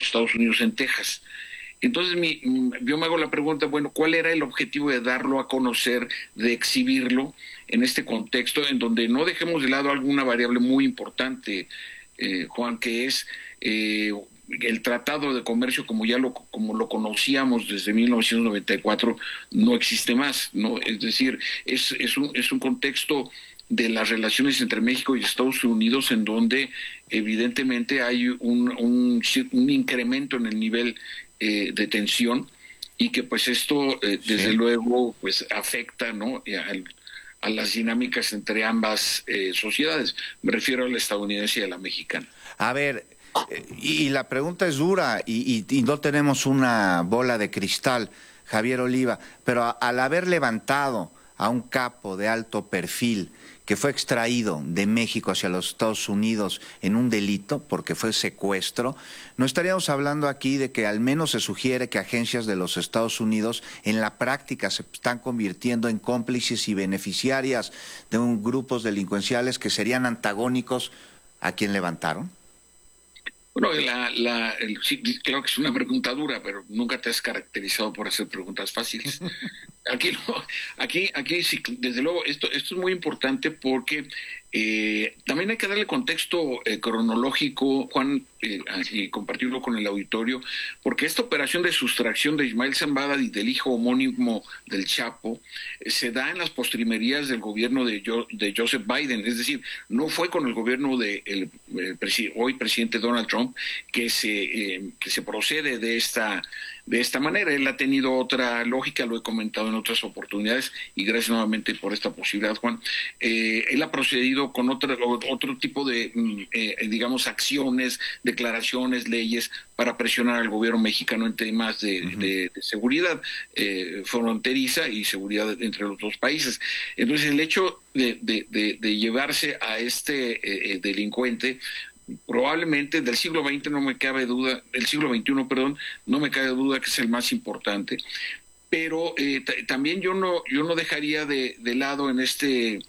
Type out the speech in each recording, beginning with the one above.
Estados Unidos en Texas. Entonces yo me hago la pregunta, bueno, ¿cuál era el objetivo de darlo a conocer, de exhibirlo en este contexto en donde no dejemos de lado alguna variable muy importante, Juan, que es el Tratado de Comercio como lo conocíamos desde 1994 no existe más, ¿no? Es decir, es un contexto de las relaciones entre México y Estados Unidos en donde evidentemente hay un incremento en el nivel de tensión y que pues esto desde luego pues afecta, ¿no?, a las dinámicas entre ambas sociedades. Me refiero a la estadounidense y a la mexicana. A ver, y la pregunta es dura y no tenemos una bola de cristal, Javier Oliva, pero al haber levantado a un capo de alto perfil que fue extraído de México hacia los Estados Unidos en un delito, porque fue secuestro, ¿no estaríamos hablando aquí de que al menos se sugiere que agencias de los Estados Unidos en la práctica se están convirtiendo en cómplices y beneficiarias de grupos delincuenciales que serían antagónicos a quien levantaron? Bueno, sí, claro que es una pregunta dura, pero nunca te has caracterizado por hacer preguntas fáciles. Aquí no, aquí sí, desde luego, esto es muy importante porque también hay que darle contexto cronológico, Juan, y compartirlo con el auditorio, porque esta operación de sustracción de Ismael Zambada y del hijo homónimo del Chapo se da en las postrimerías del gobierno de Joseph Biden, es decir, no fue con el gobierno de hoy presidente Donald Trump que se procede de esta manera. Él ha tenido otra lógica, lo he comentado en otras oportunidades, y gracias nuevamente por esta posibilidad, Juan. Él ha procedido con otro tipo de, digamos, acciones, declaraciones, leyes para presionar al gobierno mexicano en temas de seguridad fronteriza y seguridad entre los dos países. Entonces, el hecho de llevarse a este delincuente probablemente del siglo XX no me cabe duda, del siglo XXI, perdón, no me cabe duda que es el más importante, pero también yo no dejaría de lado en este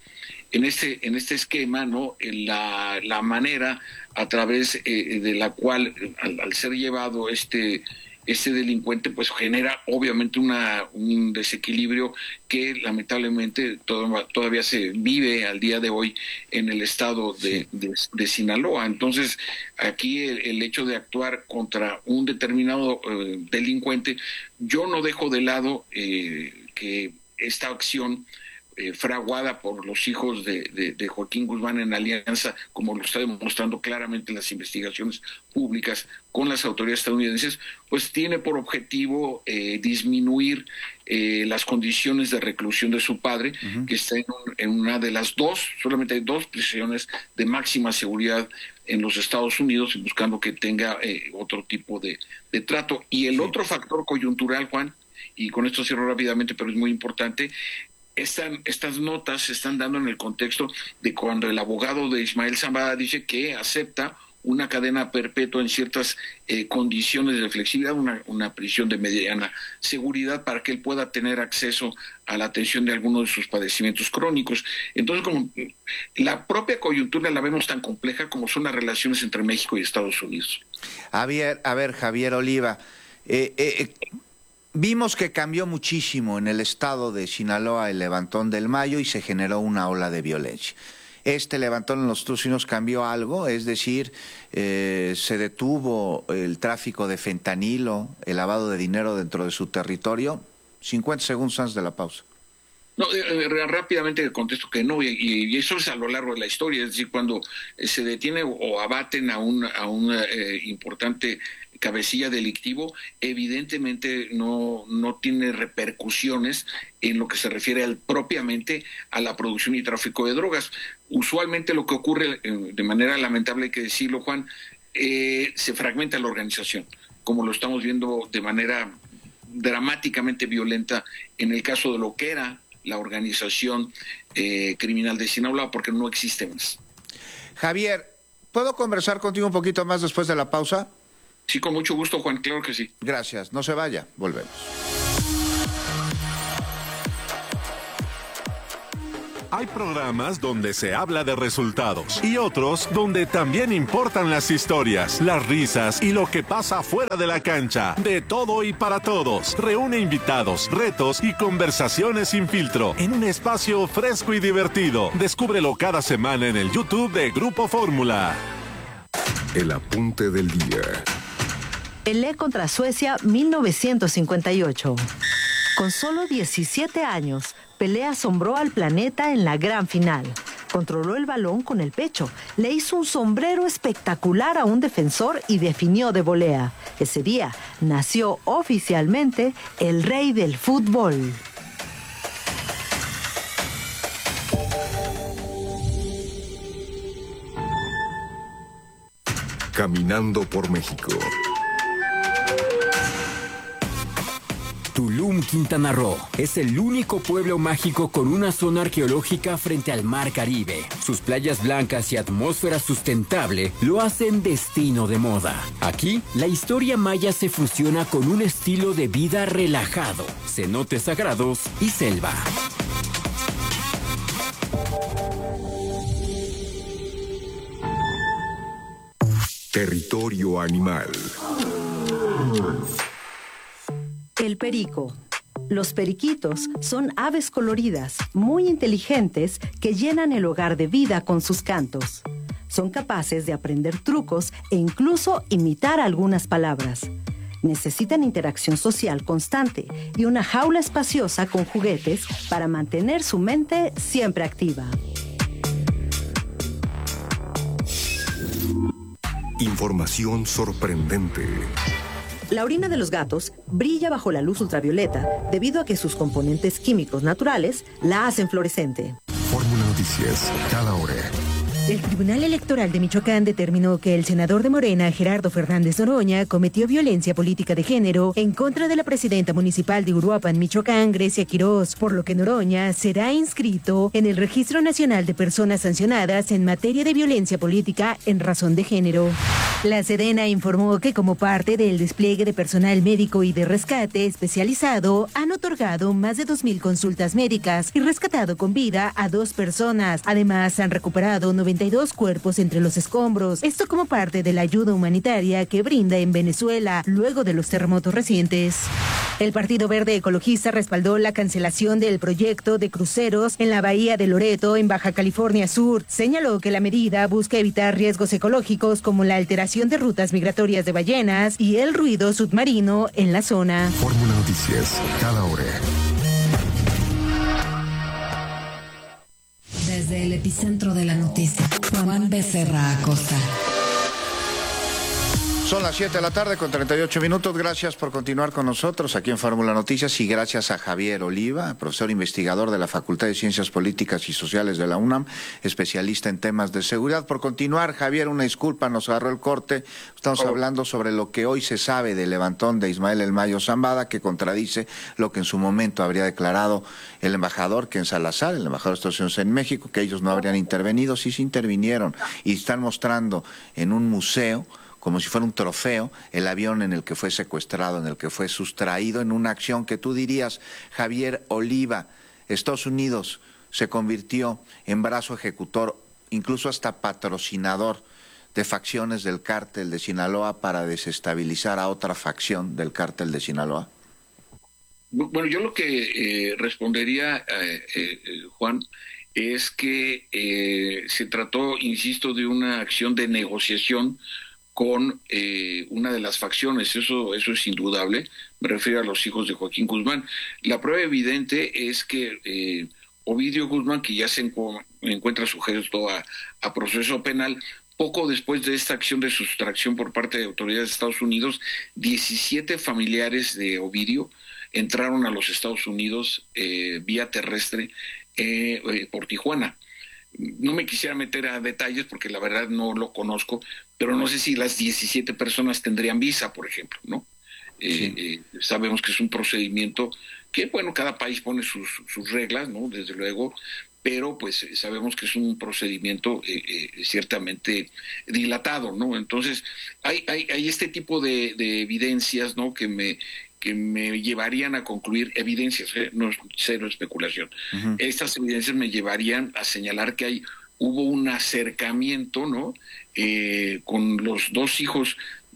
esquema, ¿no?, la manera a través de la cual al ser llevado este delincuente pues genera obviamente un desequilibrio que lamentablemente todavía se vive al día de hoy en el estado de Sinaloa. Entonces aquí el hecho de actuar contra un determinado delincuente, yo no dejo de lado que esta acción fraguada por los hijos de Joaquín Guzmán en alianza, como lo está demostrando claramente en las investigaciones públicas con las autoridades estadounidenses, pues tiene por objetivo disminuir las condiciones de reclusión de su padre, que está en una de las solamente hay 2 prisiones de máxima seguridad en los Estados Unidos, buscando que tenga otro tipo de trato. Y el otro factor coyuntural, Juan, y con esto cierro rápidamente, pero es muy importante, estas notas se están dando en el contexto de cuando el abogado de Ismael Zambada dice que acepta una cadena perpetua en ciertas condiciones de flexibilidad, una prisión de mediana seguridad para que él pueda tener acceso a la atención de algunos de sus padecimientos crónicos. Entonces, como la propia coyuntura la vemos tan compleja como son las relaciones entre México y Estados Unidos. A ver, Javier Oliva, vimos que cambió muchísimo en el estado de Sinaloa el levantón del Mayo y se generó una ola de violencia. Este levantón en los Estados Unidos cambió algo, es decir, se detuvo el tráfico de fentanilo, el lavado de dinero dentro de su territorio. 50 segundos antes de la pausa. No, rápidamente contesto que no, y eso es a lo largo de la historia, es decir, cuando se detiene o abaten a un importante cabecilla delictivo, evidentemente no tiene repercusiones en lo que se refiere propiamente a la producción y tráfico de drogas. Usualmente lo que ocurre, de manera lamentable hay que decirlo, Juan, se fragmenta la organización, como lo estamos viendo de manera dramáticamente violenta en el caso de lo que era la organización criminal de Sinaloa, porque no existe más. Javier, ¿puedo conversar contigo un poquito más después de la pausa? Sí, con mucho gusto, Juan, claro que sí. Gracias, no se vaya, volvemos. Hay programas donde se habla de resultados y otros donde también importan las historias, las risas y lo que pasa fuera de la cancha. De todo y para todos. Reúne invitados, retos y conversaciones sin filtro en un espacio fresco y divertido. Descúbrelo cada semana en el YouTube de Grupo Fórmula. El apunte del día. Pelé contra Suecia 1958. Con solo 17 años, Pelé asombró al planeta en la gran final. Controló el balón con el pecho, le hizo un sombrero espectacular a un defensor y definió de volea. Ese día nació oficialmente el rey del fútbol. Caminando por México. Tulum, Quintana Roo, es el único pueblo mágico con una zona arqueológica frente al Mar Caribe. Sus playas blancas y atmósfera sustentable lo hacen destino de moda. Aquí, la historia maya se fusiona con un estilo de vida relajado, cenotes sagrados y selva. Territorio animal. El perico. Los periquitos son aves coloridas, muy inteligentes, que llenan el hogar de vida con sus cantos. Son capaces de aprender trucos e incluso imitar algunas palabras. Necesitan interacción social constante y una jaula espaciosa con juguetes para mantener su mente siempre activa. Información sorprendente. La orina de los gatos brilla bajo la luz ultravioleta debido a que sus componentes químicos naturales la hacen fluorescente. Fórmula Noticias, cada hora. El Tribunal Electoral de Michoacán determinó que el senador de Morena, Gerardo Fernández Noroña, cometió violencia política de género en contra de la presidenta municipal de Uruapan, Michoacán, Grecia Quirós, por lo que Noroña será inscrito en el Registro Nacional de Personas Sancionadas en materia de violencia política en razón de género. La Sedena informó que como parte del despliegue de personal médico y de rescate especializado, han otorgado más de 2,000 consultas médicas y rescatado con vida a 2 personas. Además, han recuperado 92 cuerpos entre los escombros. Esto como parte de la ayuda humanitaria que brinda en Venezuela luego de los terremotos recientes. El Partido Verde Ecologista respaldó la cancelación del proyecto de cruceros en la bahía de Loreto, en Baja California Sur. Señaló que la medida busca evitar riesgos ecológicos como la alteración de rutas migratorias de ballenas y el ruido submarino en la zona. Fórmula Noticias, cada hora. Desde el epicentro de la noticia, Juan Becerra Acosta. Son las 7 de la tarde con 38 minutos. Gracias por continuar con nosotros aquí en Fórmula Noticias y gracias a Javier Oliva, profesor investigador de la Facultad de Ciencias Políticas y Sociales de la UNAM, especialista en temas de seguridad. Por continuar, Javier, una disculpa, nos agarró el corte. Estamos hablando sobre lo que hoy se sabe del levantón de Ismael El Mayo Zambada, que contradice lo que en su momento habría declarado el embajador Ken Salazar, el embajador de Estados Unidos en México, que ellos no habrían intervenido. Sí se intervinieron y están mostrando en un museo, como si fuera un trofeo, el avión en el que fue secuestrado, en el que fue sustraído, en una acción que tú dirías, Javier Oliva, Estados Unidos se convirtió en brazo ejecutor, incluso hasta patrocinador de facciones del cártel de Sinaloa para desestabilizar a otra facción del cártel de Sinaloa. Bueno, yo lo que respondería, Juan, es que se trató, insisto, de una acción de negociación con una de las facciones, eso es indudable, me refiero a los hijos de Joaquín Guzmán. La prueba evidente es que Ovidio Guzmán, que ya se encuentra sujeto a proceso penal, poco después de esta acción de sustracción por parte de autoridades de Estados Unidos, 17 familiares de Ovidio entraron a los Estados Unidos vía terrestre por Tijuana. No me quisiera meter a detalles porque la verdad no lo conozco, pero no sé si las 17 personas tendrían visa, por ejemplo, ¿no? Sí. Sabemos que es un procedimiento que, bueno, cada país pone sus reglas, ¿no? Desde luego, pero pues sabemos que es un procedimiento ciertamente dilatado, ¿no? Entonces, hay este tipo de evidencias, ¿no? Que que me llevarían a concluir evidencias, no es cero especulación. Estas evidencias me llevarían a señalar que hubo un acercamiento, ¿no? Con los dos hijos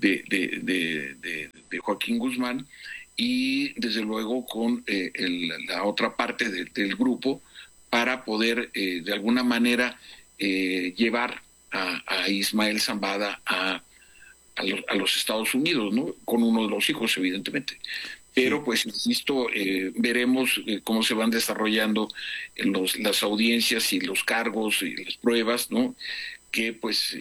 de Joaquín Guzmán y desde luego con la otra parte del grupo para poder de alguna manera llevar a Ismael Zambada a los Estados Unidos, ¿no? Con uno de los hijos, evidentemente. Pero, pues, insisto, veremos cómo se van desarrollando las audiencias y los cargos y las pruebas, ¿no? Que, pues,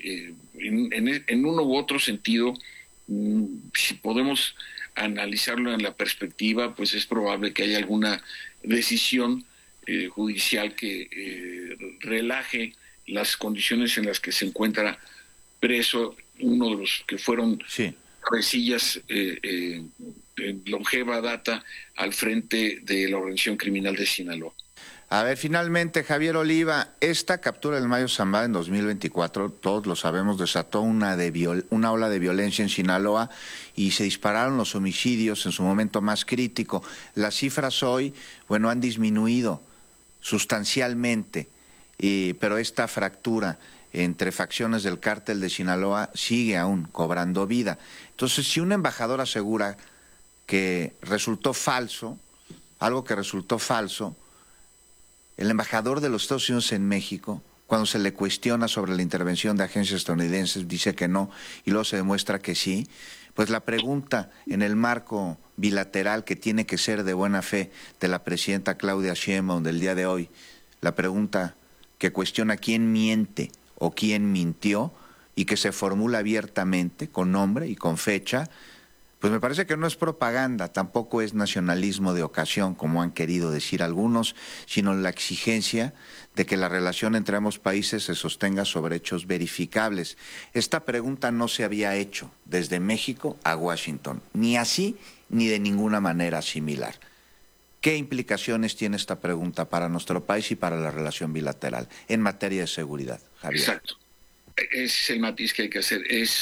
en uno u otro sentido, si podemos analizarlo en la perspectiva, pues es probable que haya alguna decisión judicial que relaje las condiciones en las que se encuentra preso uno de los que fueron cabecillas de longeva data al frente de la organización criminal de Sinaloa. A ver, finalmente, Javier Oliva, esta captura del Mayo Zambada en 2024, todos lo sabemos, desató una ola de violencia en Sinaloa y se dispararon los homicidios en su momento más crítico. Las cifras hoy, bueno, han disminuido sustancialmente, pero esta fractura entre facciones del cártel de Sinaloa sigue aún cobrando vida. Entonces, si un embajador asegura que resultó falso, algo que resultó falso, el embajador de los Estados Unidos en México, cuando se le cuestiona sobre la intervención de agencias estadounidenses, dice que no, y luego se demuestra que sí, pues la pregunta en el marco bilateral que tiene que ser de buena fe de la presidenta Claudia Sheinbaum del día de hoy, la pregunta que cuestiona quién miente o quién mintió y que se formula abiertamente, con nombre y con fecha, pues me parece que no es propaganda, tampoco es nacionalismo de ocasión, como han querido decir algunos, sino la exigencia de que la relación entre ambos países se sostenga sobre hechos verificables. Esta pregunta no se había hecho desde México a Washington, ni así ni de ninguna manera similar. ¿Qué implicaciones tiene esta pregunta para nuestro país y para la relación bilateral en materia de seguridad, Javier? Exacto. Ese es el matiz que hay que hacer.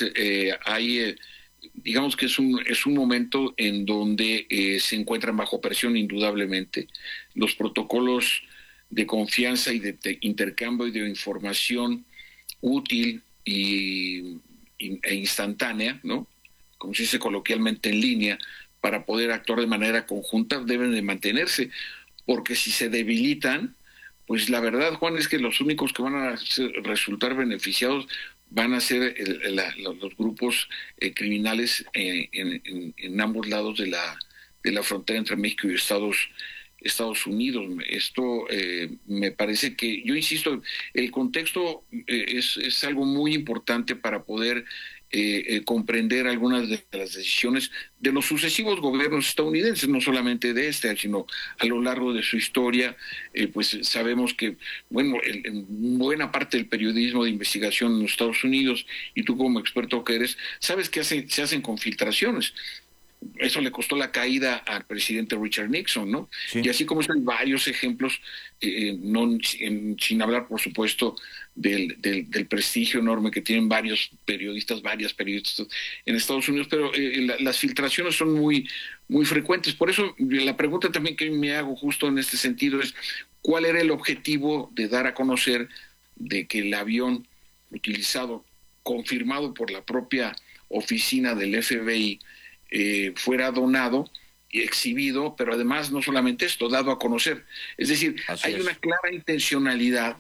Digamos que es un momento en donde se encuentran bajo presión indudablemente los protocolos de confianza y de intercambio de información útil e instantánea, ¿no? Como se dice coloquialmente, en línea, para poder actuar de manera conjunta, deben de mantenerse, porque si se debilitan, pues la verdad, Juan, es que los únicos que van a resultar beneficiados van a ser los grupos criminales en ambos lados de la frontera entre México y Estados Unidos. Esto me parece que, yo insisto, el contexto es algo muy importante para poder comprender algunas de las decisiones de los sucesivos gobiernos estadounidenses, no solamente de sino a lo largo de su historia. Pues sabemos que, bueno, en buena parte del periodismo de investigación en los Estados Unidos, y tú como experto que eres, sabes que se hacen confiltraciones. Eso le costó la caída al presidente Richard Nixon, ¿no? Sí. Y así como son varios ejemplos, sin hablar, por supuesto, del prestigio enorme que tienen varias periodistas en Estados Unidos, pero las filtraciones son muy, muy frecuentes. Por eso la pregunta también que me hago justo en este sentido es, ¿cuál era el objetivo de dar a conocer de que el avión utilizado, confirmado por la propia oficina del FBI, fuera donado y exhibido, pero además no solamente esto, dado a conocer? Es decir, hay una clara intencionalidad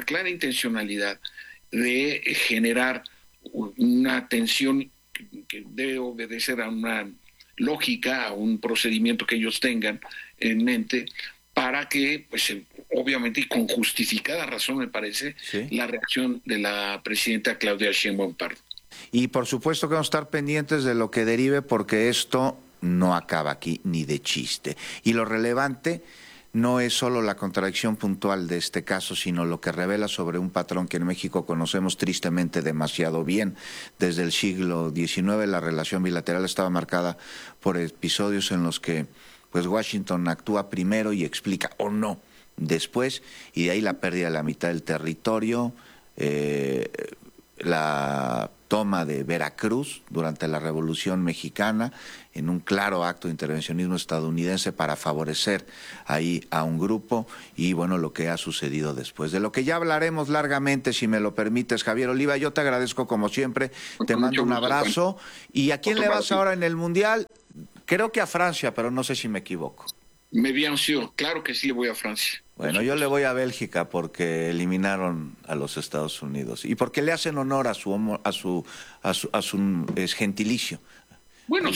de generar una tensión que debe obedecer a una lógica, a un procedimiento que ellos tengan en mente, para que, pues, obviamente, y con justificada razón, me parece, la reacción de la presidenta Claudia Sheinbaum Pardo. Y por supuesto que vamos a estar pendientes de lo que derive, porque esto no acaba aquí ni de chiste. Y lo relevante no es solo la contradicción puntual de este caso, sino lo que revela sobre un patrón que en México conocemos tristemente demasiado bien. Desde el siglo XIX la relación bilateral estaba marcada por episodios en los que, pues, Washington actúa primero y explica, o no, después, y de ahí la pérdida de la mitad del territorio, la toma de Veracruz durante la Revolución Mexicana, en un claro acto de intervencionismo estadounidense para favorecer ahí a un grupo, y bueno, lo que ha sucedido después, de lo que ya hablaremos largamente, si me lo permites, Javier Oliva. Yo te agradezco como siempre, te mando un abrazo. ¿Y a quién le vas ahora en el Mundial? Creo que a Francia, pero no sé si me equivoco. Bien sûr, claro que sí le voy a Francia. Bueno, yo le voy a Bélgica porque eliminaron a los Estados Unidos y porque le hacen honor a su gentilicio. Bueno,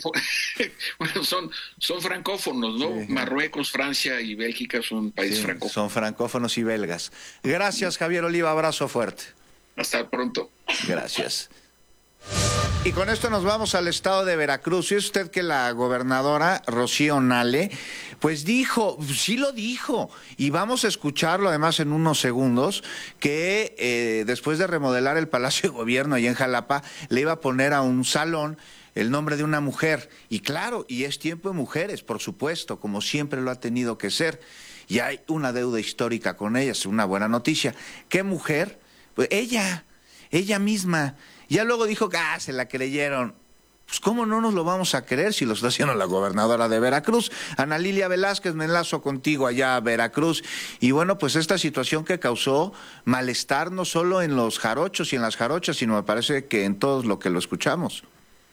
son francófonos, ¿no? Sí. Marruecos, Francia y Bélgica son países francófonos. Son francófonos y belgas. Gracias, Javier Oliva, abrazo fuerte. Hasta pronto. Gracias. Y con esto nos vamos al estado de Veracruz. ¿Y es usted que la gobernadora Rocío Nale, pues dijo, sí lo dijo, y vamos a escucharlo además en unos segundos, que después de remodelar el Palacio de Gobierno allá en Jalapa, le iba a poner a un salón el nombre de una mujer? Y claro, y es tiempo de mujeres, por supuesto, como siempre lo ha tenido que ser. Y hay una deuda histórica con ella, es una buena noticia. ¿Qué mujer? Pues ella misma. Ya luego dijo que se la creyeron. Pues ¿cómo no nos lo vamos a creer si lo está haciendo la gobernadora de Veracruz? Ana Lilia Velázquez, me enlazo contigo allá a Veracruz. Y bueno, pues esta situación que causó malestar no solo en los jarochos y en las jarochas, sino me parece que en todos lo que lo escuchamos.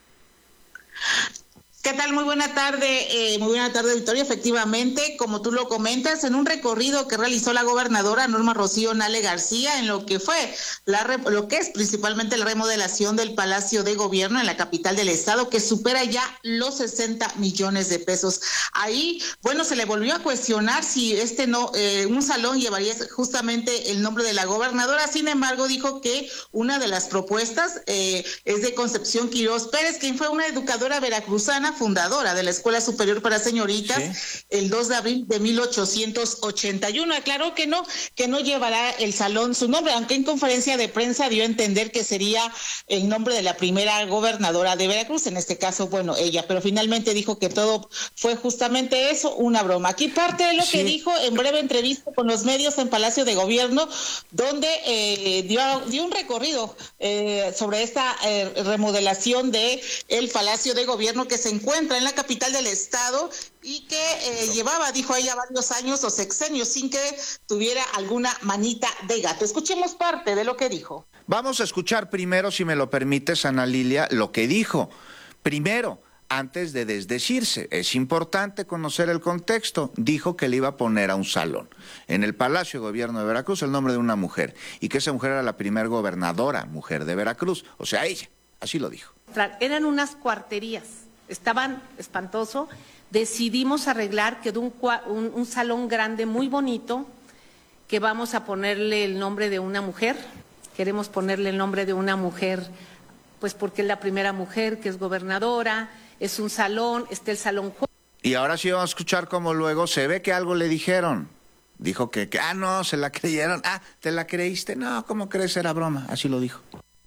¿Qué tal? Muy buena tarde, Victoria. Efectivamente, como tú lo comentas, en un recorrido que realizó la gobernadora Norma Rocío Nale García en lo que fue lo que es principalmente la remodelación del Palacio de Gobierno en la capital del estado, que supera ya los 60 millones de pesos. Ahí, bueno, se le volvió a cuestionar si un salón llevaría justamente el nombre de la gobernadora. Sin embargo, dijo que una de las propuestas es de Concepción Quirós Pérez, quien fue una educadora veracruzana, fundadora de la Escuela Superior para Señoritas, el 2 de abril de 1881. Aclaró que no llevará el salón su nombre, aunque en conferencia de prensa dio a entender que sería el nombre de la primera gobernadora de Veracruz, en este caso, bueno, ella, pero finalmente dijo que todo fue justamente eso, una broma. Aquí parte de lo que dijo en breve entrevista con los medios en Palacio de Gobierno, donde dio un recorrido sobre esta remodelación de el Palacio de Gobierno que se encuentra en la capital del estado y que llevaba, dijo ella, varios años o sexenios sin que tuviera alguna manita de gato. Escuchemos parte de lo que dijo. Vamos a escuchar primero, si me lo permites, Ana Lilia, lo que dijo. Primero, antes de desdecirse, es importante conocer el contexto. Dijo que le iba a poner a un salón en el Palacio de Gobierno de Veracruz el nombre de una mujer, y que esa mujer era la primera gobernadora mujer de Veracruz, o sea, ella, así lo dijo. Eran unas cuarterías. Estaban espantoso, decidimos arreglar, quedó un salón grande muy bonito, que vamos a ponerle el nombre de una mujer, queremos ponerle el nombre de una mujer, pues porque es la primera mujer que es gobernadora, es un salón, está el salón. Y ahora sí vamos a escuchar cómo luego se ve que algo le dijeron, dijo que no, se la creyeron, ¿te la creíste? No, ¿cómo crees? Era broma, así lo dijo.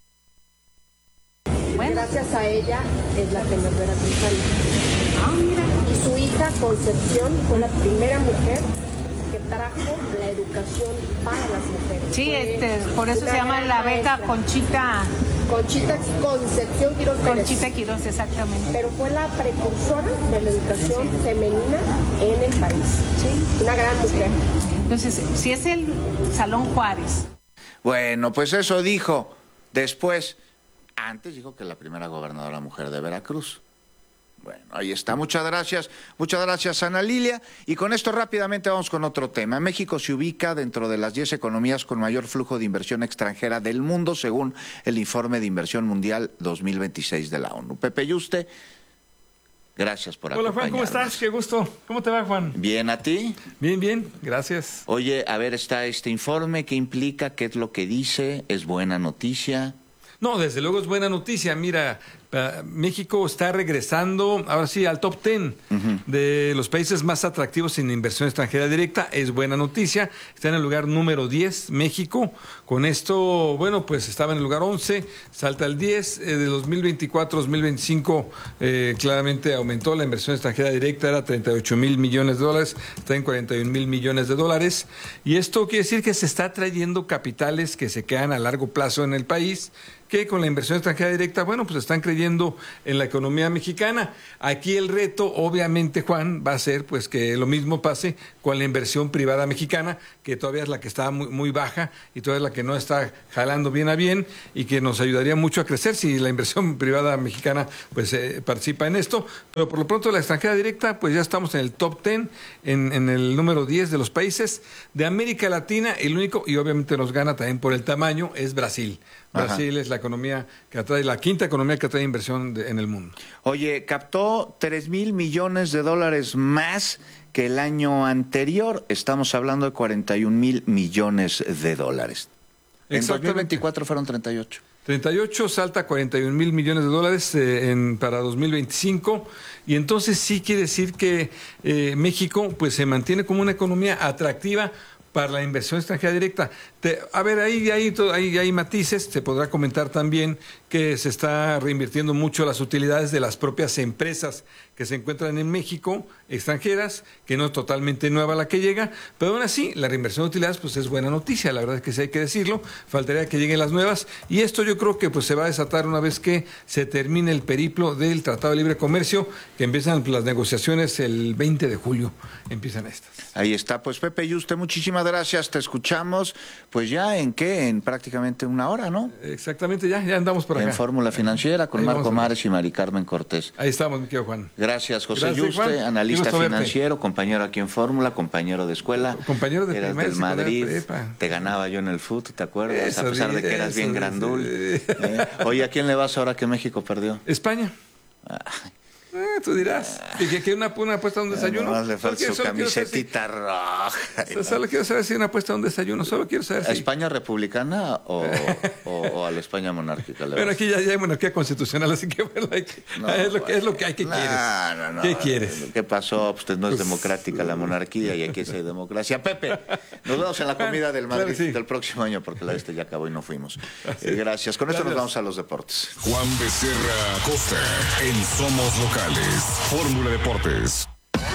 Gracias a ella es la primer veracruzana. Mira. Y su hija Concepción fue la primera mujer que trajo la educación para las mujeres. Sí, por eso se llama la beca Conchita Concepción Quirós Pérez. Conchita Quirós, exactamente. Pero fue la precursora de la educación femenina en el país. Sí. Una gran mujer. Entonces, si es el Salón Juárez. Bueno, pues eso dijo. Después, antes dijo que la primera gobernadora mujer de Veracruz. Bueno, ahí está. Muchas gracias, Ana Lilia. Y con esto rápidamente vamos con otro tema. México se ubica dentro de las 10 economías con mayor flujo de inversión extranjera del mundo, según el informe de inversión mundial 2026 de la ONU. Pepe Yuste, gracias por acompañarnos. Hola, Juan, ¿cómo estás? Qué gusto. ¿Cómo te va, Juan? Bien, ¿a ti? Bien, gracias. Oye, a ver, está este informe, ¿qué implica? ¿Qué es lo que dice? ¿Es buena noticia? No, desde luego es buena noticia. Mira, México está regresando, ahora sí, al top 10 de los países más atractivos en inversión extranjera directa. Es buena noticia. Está en el lugar número 10, México. Con esto, bueno, pues estaba en el lugar 11, salta al 10. De 2024 2025, claramente aumentó la inversión extranjera directa, era 38 mil millones de dólares, está en 41 mil millones de dólares. Y esto quiere decir que se está trayendo capitales que se quedan a largo plazo en el país, que con la inversión extranjera directa, bueno, pues están creyendo en la economía mexicana. Aquí el reto, obviamente, Juan, va a ser pues que lo mismo pase con la inversión privada mexicana, que todavía es la que está muy, muy baja y todavía es la que no está jalando bien a bien y que nos ayudaría mucho a crecer si la inversión privada mexicana pues participa en esto. Pero por lo pronto la extranjera directa, pues ya estamos en el top 10, en el número 10 de los países. De América Latina, el único, y obviamente nos gana también por el tamaño, es Brasil. Brasil es la economía que atrae, la quinta economía que atrae inversión en el mundo. Oye, captó 3 mil millones de dólares más que el año anterior. Estamos hablando de 41 mil millones de dólares. En 2024 fueron 38. 38, salta a 41 mil millones de dólares para 2025. Y entonces sí quiere decir que México pues se mantiene como una economía atractiva para la inversión extranjera directa. A ver, ahí hay matices. Se podrá comentar también que se está reinvirtiendo mucho las utilidades de las propias empresas que se encuentran en México, extranjeras, que no es totalmente nueva la que llega, pero aún así la reinversión de utilidades pues es buena noticia, la verdad es que sí hay que decirlo, faltaría que lleguen las nuevas, y esto yo creo que pues se va a desatar una vez que se termine el periplo del Tratado de Libre Comercio, que empiezan las negociaciones el 20 de julio, empiezan estas. Ahí está, pues Pepe Yuste, muchísimas gracias, te escuchamos, pues ya en prácticamente una hora, ¿no? Exactamente, ya andamos por acá. En Fórmula Financiera con Marco Mares y Mari Carmen Cortés. Ahí estamos, mi querido Juan. Gracias, José Yuste, analista financiero, compañero aquí en Fórmula, compañero de escuela. Compañero de eras del Madrid, te ganaba yo en el fútbol, ¿te acuerdas? A pesar de que eras bien grandul. Oye, ¿a quién le vas ahora que México perdió? España. Tú dirás. ¿Que una apuesta a un desayuno? No, le falta su camisetita roja. Solo quiero saber si una apuesta a un desayuno. Solo quiero saber si... ¿A España republicana o a la España monárquica? Bueno, aquí ya hay monarquía constitucional, así que bueno, es lo que hay. ¿Qué quieres? No. ¿Qué quieres? ¿Qué pasó? Pues no es democrática la monarquía y aquí sí hay democracia. Pepe, nos vemos en la comida del Madrid del próximo año porque la ya acabó y no fuimos. Gracias. Con esto nos vamos a los deportes. Juan Becerra Costa en Somos Locales. Fórmula Deportes.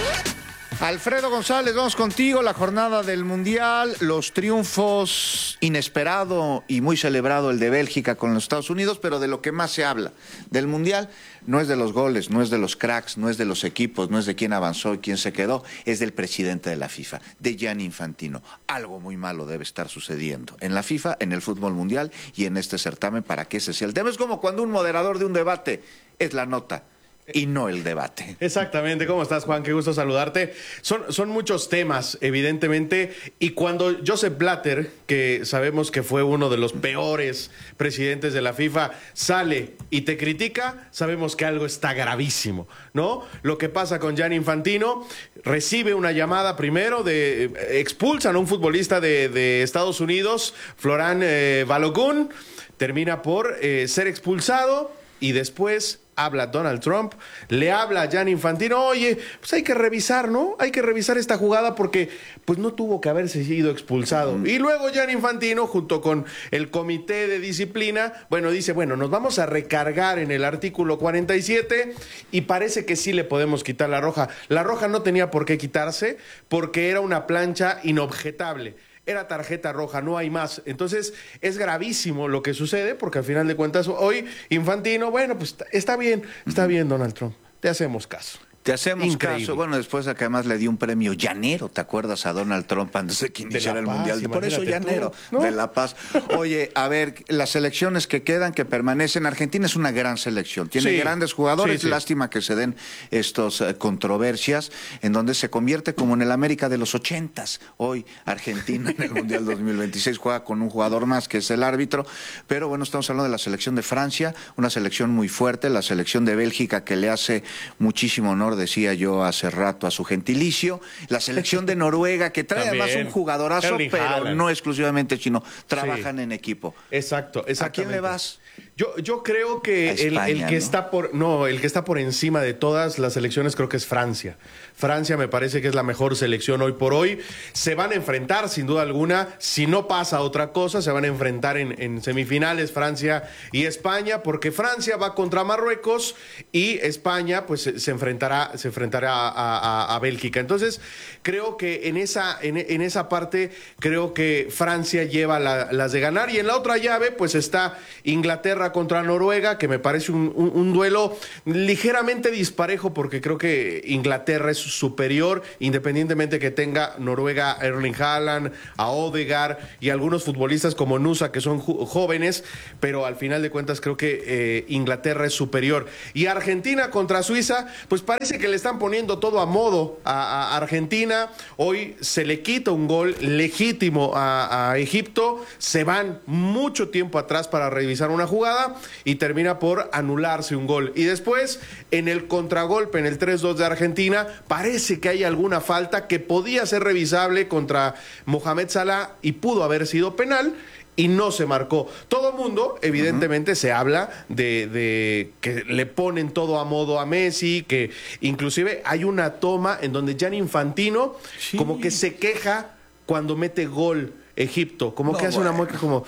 Alfredo González, vamos contigo. La jornada del Mundial, los triunfos, inesperado y muy celebrado el de Bélgica con los Estados Unidos, pero de lo que más se habla del Mundial no es de los goles, no es de los cracks, no es de los equipos, no es de quién avanzó y quién se quedó, es del presidente de la FIFA, de Gianni Infantino. Algo muy malo debe estar sucediendo en la FIFA, en el fútbol mundial y en este certamen para que ese sea el tema. Es como cuando un moderador de un debate es la nota y no el debate. Exactamente. ¿Cómo estás, Juan? Qué gusto saludarte. Son muchos temas, evidentemente, y cuando Joseph Blatter, que sabemos que fue uno de los peores presidentes de la FIFA, sale y te critica, sabemos que algo está gravísimo, ¿no? Lo que pasa con Gianni Infantino, recibe una llamada primero expulsan a un futbolista de Estados Unidos, Florent Balogun, termina por ser expulsado y después habla Donald Trump, le habla a Gianni Infantino, oye, pues hay que revisar, ¿no? Hay que revisar esta jugada porque pues no tuvo que haberse sido expulsado. Y luego Gianni Infantino, junto con el comité de disciplina, dice, nos vamos a recargar en el artículo 47 y parece que sí le podemos quitar la roja. La roja no tenía por qué quitarse porque era una plancha inobjetable. Era tarjeta roja, no hay más. Entonces, es gravísimo lo que sucede, porque al final de cuentas, hoy Infantino, pues está bien, Donald Trump, te hacemos caso. Te hacemos caso. Bueno, después de que además le dio un premio llanero, ¿te acuerdas? A Donald Trump antes de que iniciara el Mundial. Por eso llanero, ¿no? De La Paz. Oye, a ver, las selecciones que quedan, que permanecen. Argentina es una gran selección. Tiene grandes jugadores. Lástima que se den estas controversias en donde se convierte como en el América de los 80s. Hoy Argentina en el Mundial 2026 juega con un jugador más que es el árbitro. Pero bueno, estamos hablando de la selección de Francia, una selección muy fuerte. La selección de Bélgica que le hace muchísimo honor, decía yo hace rato, a su gentilicio. La selección de Noruega, que trae además un jugadorazo, pero no exclusivamente chino. Trabajan en equipo. Exacto. ¿A quién le vas? Yo creo que España, el que está por encima de todas las selecciones creo que es Francia. Francia me parece que es la mejor selección hoy por hoy. Se van a enfrentar sin duda alguna, si no pasa otra cosa, se van a enfrentar en semifinales Francia y España, porque Francia va contra Marruecos y España pues se enfrentará a Bélgica. Entonces creo que en esa parte creo que Francia lleva las de ganar, y en la otra llave pues está Inglaterra contra Noruega, que me parece un duelo ligeramente disparejo, porque creo que Inglaterra es superior, independientemente que tenga Noruega a Erling Haaland, a Odegaard y algunos futbolistas como Nusa, que son jóvenes, pero al final de cuentas creo que Inglaterra es superior. Y Argentina contra Suiza, pues parece que le están poniendo todo a modo a Argentina. Hoy se le quita un gol legítimo a Egipto, se van mucho tiempo atrás para revisar una jugada y termina por anularse un gol. Y después, en el contragolpe, en el 3-2 de Argentina, parece que hay alguna falta que podía ser revisable contra Mohamed Salah y pudo haber sido penal, y no se marcó. Todo mundo, evidentemente, se habla de que le ponen todo a modo a Messi, que inclusive hay una toma en donde Gianni Infantino como que se queja cuando mete gol Egipto, como que hace una mueca como...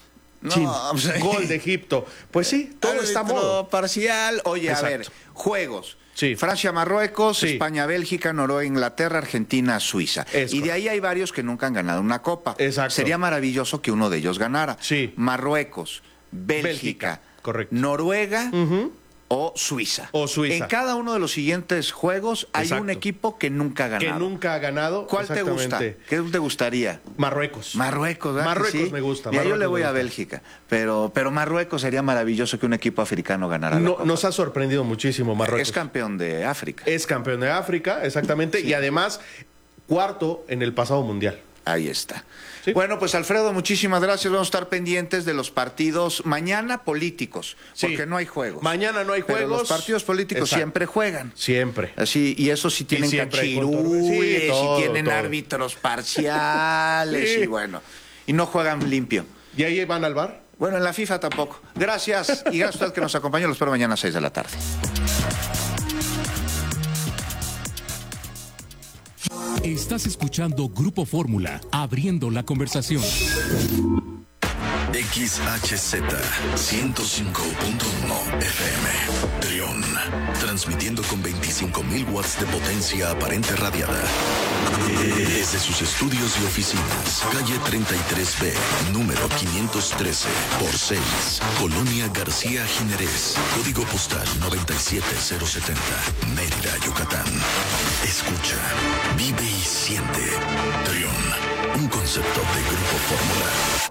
gol de Egipto. Pues sí, todo está a modo. Parcial. Oye, exacto. A ver, juegos. Sí. Francia-Marruecos, sí. España-Bélgica, Noruega-Inglaterra, Argentina-Suiza. Y de ahí hay varios que nunca han ganado una copa. Exacto. Sería maravilloso que uno de ellos ganara. Sí. Marruecos, Bélgica. Correcto. Noruega o Suiza. En cada uno de los siguientes juegos hay un equipo que nunca ha ganado. Que nunca ha ganado. ¿Cuál te gusta? ¿Qué te gustaría? Marruecos. Marruecos, ¿verdad? Marruecos me gusta. Mira, yo le voy a Bélgica, pero Marruecos sería maravilloso que un equipo africano ganara la Copa. Nos ha sorprendido muchísimo Marruecos. Es campeón de África. Es campeón de África, exactamente, y además cuarto en el pasado mundial. Ahí está. Sí. Bueno, pues Alfredo, muchísimas gracias. Vamos a estar pendientes de los partidos mañana políticos, porque no hay juegos. Mañana no hay juegos. Pero los partidos políticos siempre juegan. Siempre. Así, y eso sí tienen cachirúes, y tienen árbitros parciales, y bueno, y no juegan limpio. ¿Y ahí van al bar? Bueno, en la FIFA tampoco. Gracias, y gracias a usted que nos acompañó. Los espero mañana a 6 de la tarde. Estás escuchando Grupo Fórmula, abriendo la conversación. XHZ 105.1 FM Trión, transmitiendo con 25.000 watts de potencia aparente radiada desde sus estudios y oficinas, calle 33B, número 513 por 6, Colonia García Jiménez, código postal 97070, Mérida, Yucatán. Escucha, vive y siente. Trión, un concepto de Grupo Fórmula.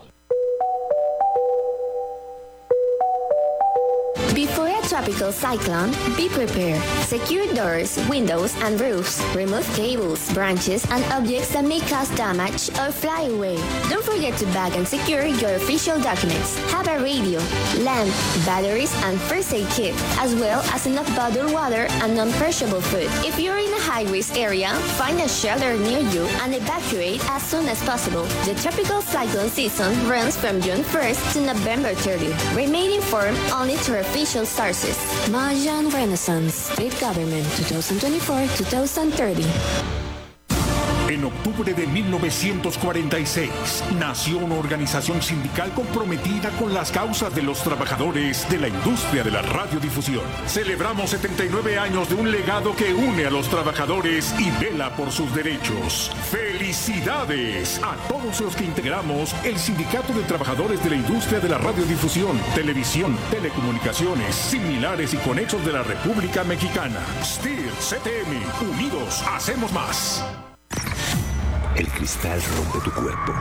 Before a tropical cyclone, be prepared. Secure doors, windows, and roofs. Remove cables, branches, and objects that may cause damage or fly away. Don't forget to bag and secure your official documents. Have a radio, lamp, batteries, and first aid kit, as well as enough bottled water and non-perishable food. If you're in a high-risk area, find a shelter near you and evacuate as soon as possible. The tropical cyclone season runs from June 1st to November 30th. Remain informed only to official sources. Mayan Renaissance, State Government, 2024-2030. En octubre de 1946, nació una organización sindical comprometida con las causas de los trabajadores de la industria de la radiodifusión. Celebramos 79 años de un legado que une a los trabajadores y vela por sus derechos. ¡Felicidades a todos los que integramos el Sindicato de Trabajadores de la Industria de la Radiodifusión, Televisión, Telecomunicaciones, Similares y Conexos de la República Mexicana! STIR, CTM, unidos hacemos más. El cristal rompe tu cuerpo,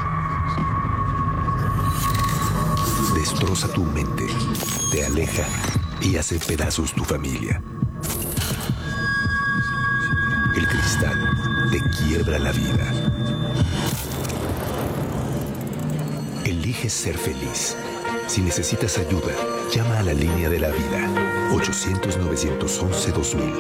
destroza tu mente, te aleja y hace pedazos tu familia. El cristal te quiebra la vida. Elige ser feliz. Si necesitas ayuda, llama a la línea de la vida, 800-911-2000.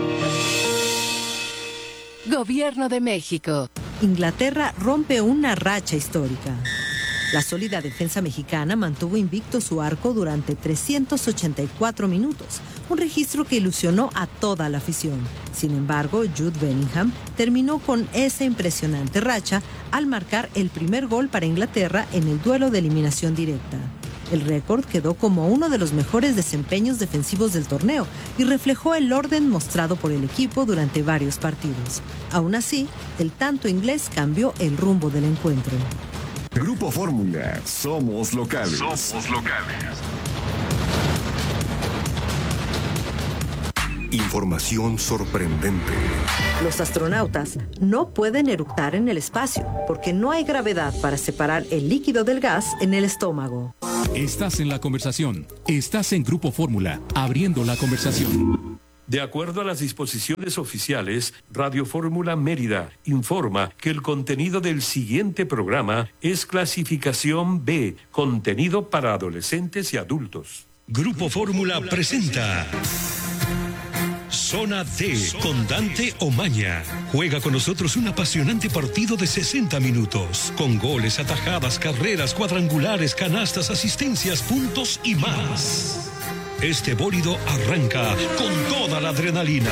Gobierno de México. Inglaterra rompe una racha histórica. La sólida defensa mexicana mantuvo invicto su arco durante 384 minutos, un registro que ilusionó a toda la afición. Sin embargo, Jude Bellingham terminó con esa impresionante racha al marcar el primer gol para Inglaterra en el duelo de eliminación directa. El récord quedó como uno de los mejores desempeños defensivos del torneo y reflejó el orden mostrado por el equipo durante varios partidos. Aún así, el tanto inglés cambió el rumbo del encuentro. Grupo Fórmula, somos locales. Somos locales. Información sorprendente. Los astronautas no pueden eructar en el espacio porque no hay gravedad para separar el líquido del gas en el estómago. Estás en la conversación. Estás en Grupo Fórmula, abriendo la conversación. De acuerdo a las disposiciones oficiales, Radio Fórmula Mérida informa que el contenido del siguiente programa es clasificación B, contenido para adolescentes y adultos. Grupo Fórmula presenta Zona D con Dante Omaña. Juega con nosotros un apasionante partido de 60 minutos, con goles, atajadas, carreras, cuadrangulares, canastas, asistencias, puntos y más. Este bólido arranca con toda la adrenalina.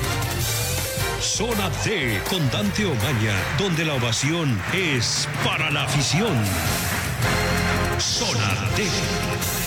Zona D con Dante Omaña, donde la ovación es para la afición. Zona D.